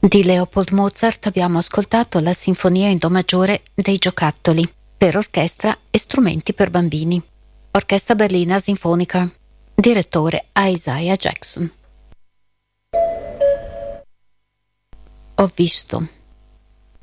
Di Leopold Mozart abbiamo ascoltato la Sinfonia in Do maggiore dei Giocattoli per orchestra e strumenti per bambini. Orchestra Berlina Sinfonica. Direttore Isaiah Jackson. Ho visto